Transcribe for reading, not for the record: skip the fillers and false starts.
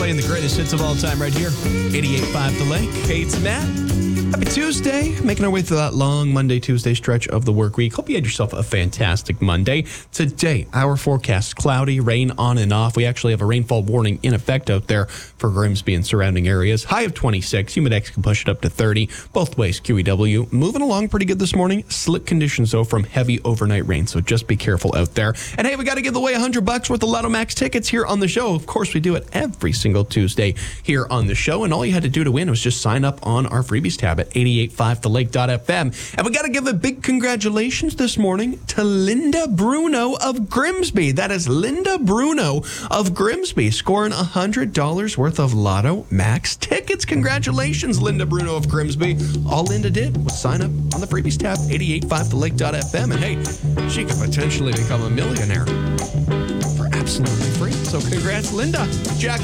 playing the greatest hits of all time right here. 88.5 The Lake. Hey, it's Matt. Happy Tuesday. Making our way through that long Monday, Tuesday stretch of the work week. Hope you had yourself a fantastic Monday. Today, our forecast, cloudy, rain on and off. We actually have a rainfall warning in effect out there for Grimsby and surrounding areas. High of 26. Humidex can push it up to 30. Both ways, QEW. Moving along pretty good this morning. Slick conditions, though, from heavy overnight rain. So just be careful out there. And hey, we got to give away $100 worth of Lotto Max tickets here on the show. Of course, we do it every single Tuesday here on the show. And all you had to do to win was just sign up on our freebies tab at 885thelake.fm. And we got to give a big congratulations this morning to Linda Bruno of Grimsby. That is Linda Bruno of Grimsby, scoring $100 worth of Lotto Max tickets. Congratulations, Linda Bruno of Grimsby. All Linda did was sign up on the freebies tab, 885thelake.fm. And hey, she could potentially become a millionaire for absolutely free. So congrats, Linda. Jack